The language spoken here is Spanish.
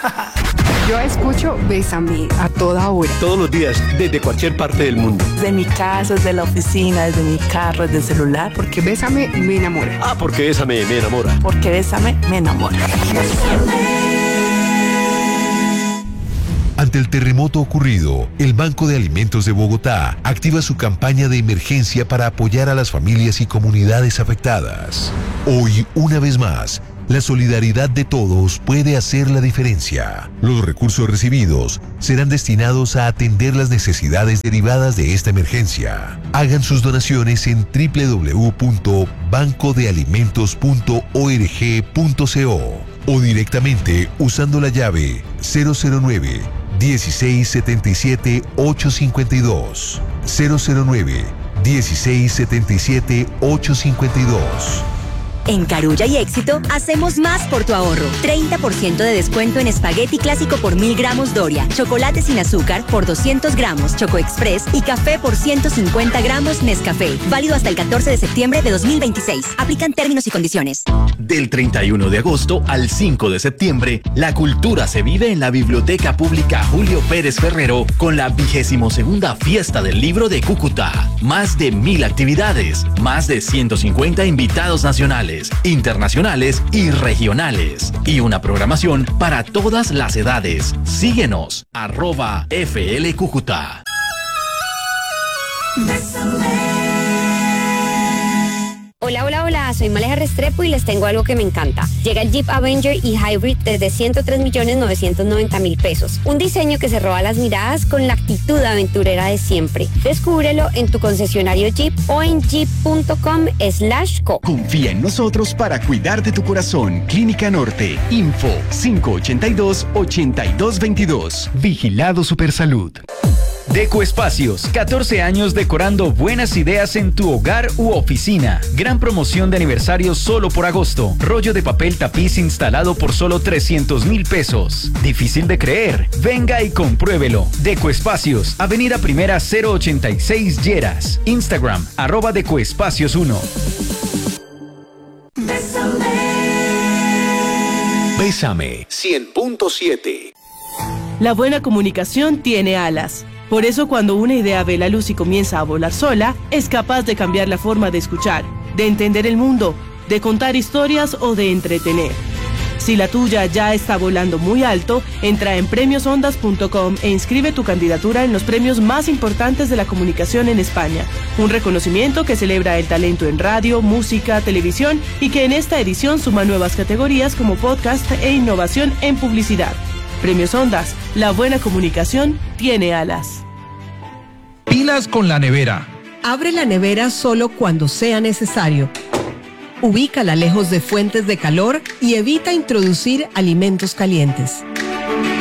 Yo escucho Bésame a toda hora. Todos los días, desde cualquier parte del mundo. De mi casa, desde la oficina, desde mi carro, desde el celular. Porque Bésame me enamora. Porque Bésame me enamora. Porque Bésame me enamora. Ante el terremoto ocurrido, el Banco de Alimentos de Bogotá activa su campaña de emergencia para apoyar a las familias y comunidades afectadas. Hoy, una vez más, la solidaridad de todos puede hacer la diferencia. Los recursos recibidos serán destinados a atender las necesidades derivadas de esta emergencia. Hagan sus donaciones en www.bancodealimentos.org.co o directamente usando la llave 009 1677 852 009 1677 852. En Carulla y Éxito, hacemos más por tu ahorro. 30% de descuento en espagueti clásico por 1000 gramos Doria, chocolate sin azúcar por 200 gramos Choco Express y café por 150 gramos Nescafé. Válido hasta el 14 de septiembre de 2026. Aplican términos y condiciones. Del 31 de agosto al 5 de septiembre, la cultura se vive en la Biblioteca Pública Julio Pérez Ferrero con la 22ª Fiesta del Libro de Cúcuta. Más de 1000 actividades, más de 150 invitados nacionales, internacionales y regionales, y una programación para todas las edades. Síguenos, @FL Cúcuta. Hola, hola, hola, soy Maleja Restrepo y les tengo algo que me encanta. Llega el Jeep Avenger y Hybrid desde 103.990.000 pesos. Un diseño que se roba las miradas con la actitud aventurera de siempre. Descúbrelo en tu concesionario Jeep o en jeep.com/co. Confía en nosotros para cuidar de tu corazón. Clínica Norte. Info 582-8222. Vigilado Supersalud. Deco Espacios, 14 años decorando buenas ideas en tu hogar u oficina. Gran promoción de aniversario solo por agosto. Rollo de papel tapiz instalado por solo 300,000 pesos. Difícil de creer. Venga y compruébelo. Deco Espacios, Avenida Primera 086 Lleras. Instagram, @decoespacios1. Bésame 100.7. La buena comunicación tiene alas. Por eso cuando una idea ve la luz y comienza a volar sola, es capaz de cambiar la forma de escuchar, de entender el mundo, de contar historias o de entretener. Si la tuya ya está volando muy alto, entra en premiosondas.com e inscribe tu candidatura en los premios más importantes de la comunicación en España. Un reconocimiento que celebra el talento en radio, música, televisión y que en esta edición suma nuevas categorías como podcast e innovación en publicidad. Premios Ondas, la buena comunicación tiene alas. Pilas con la nevera. Abre la nevera solo cuando sea necesario. Ubícala lejos de fuentes de calor y evita introducir alimentos calientes.